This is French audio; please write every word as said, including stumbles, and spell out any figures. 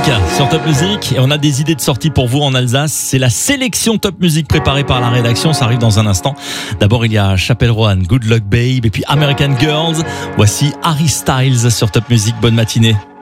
sur Top Music et on a des idées de sortie pour vous en Alsace. C'est la sélection Top Music préparée par la rédaction. Ça arrive dans un instant. D'abord, il y a Chapel Roan, Good Luck Babe et puis American Girls. Voici Harry Styles sur Top Music. Bonne matinée.